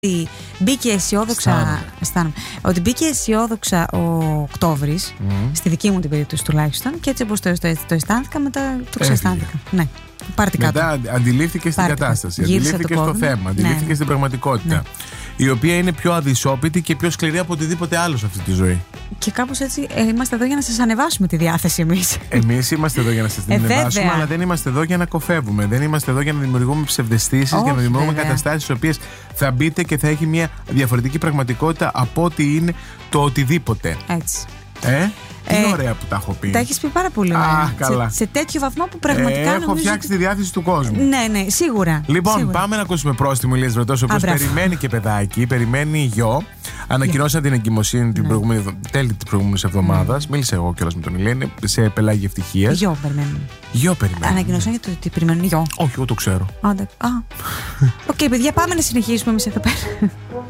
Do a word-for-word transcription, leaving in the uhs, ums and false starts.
ότι μπήκε αισιόδοξα, αισθάνομαι, ότι μπήκε αισιόδοξα ο Οκτώβρης, mm. στη δική μου την περίπτωση τουλάχιστον, και έτσι όπως το, το, το αισθάνθηκα, μετά το ξαισθάνθηκα. Ναι. Πάρτε κάτω. Μετά αντιλήφθηκε στην κατάσταση, αντιλήφθηκε στο θέμα, αντιλήφθηκε ναι. στην πραγματικότητα. Ναι. Η οποία είναι πιο αδυσόπιτη και πιο σκληρή από οτιδήποτε άλλο σε αυτή τη ζωή. Και κάπως έτσι ε, είμαστε εδώ για να σας ανεβάσουμε τη διάθεση εμείς. Εμείς είμαστε εδώ για να σας την ε, ανεβάσουμε, βέβαια. Αλλά δεν είμαστε εδώ για να κοφεύουμε. Δεν είμαστε εδώ για να δημιουργούμε ψευδεστήσεις, για να δημιουργούμε καταστάσεις στις οποίες θα μπείτε και θα έχει μια διαφορετική πραγματικότητα από ό,τι είναι το οτιδήποτε. Έτσι. Ε? Τι Ε, ωραία που τα έχω πει. Τα έχεις πει πάρα πολύ ωραία. Α, καλά. Σε, σε τέτοιο βαθμό που πραγματικά. Ε, έχω φτιάξει τη διάθεση του κόσμου. Ναι, ναι, σίγουρα. Λοιπόν, σίγουρα. πάμε να ακούσουμε πρόστιμο Ηλίας Βρετός, ο οποίος περιμένει και παιδάκι, περιμένει γιο. Ανακοινώσαν yeah. την εγκυμοσύνη την ναι. προηγούμενη, τέλη της προηγούμενης εβδομάδας. Mm. Μίλησα εγώ κιόλας με τον Ηλία, είναι σε πελάγι ευτυχίας. Γιο περιμένουν. Γιο περιμένουν. Ανακοινώσαν για το ότι περιμένουν γιο. Όχι, εγώ το ξέρω. Οκ, okay, παιδιά, πάμε να συνεχίσουμε εμείς εδώ πέρα.